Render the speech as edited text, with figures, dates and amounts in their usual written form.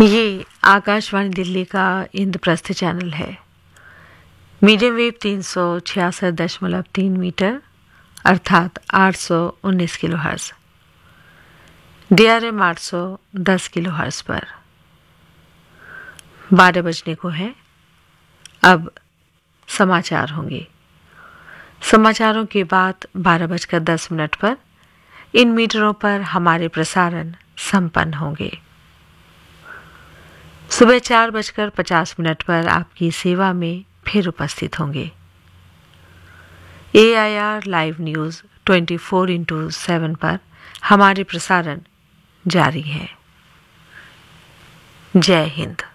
ये आकाशवाणी दिल्ली का इंद्रप्रस्थ चैनल है। मीडियम वेव 366.3 मीटर अर्थात 819 kilo hertz, DRM 810 kilo hertz पर 12 बजने को है। अब समाचार होंगे। समाचारों के बाद 12:10 पर इन मीटरों पर हमारे प्रसारण संपन्न होंगे। सुबह 4:50 पर आपकी सेवा में फिर उपस्थित होंगे। AIR लाइव न्यूज़ 24x7 पर हमारे प्रसारण जारी है। जय हिंद।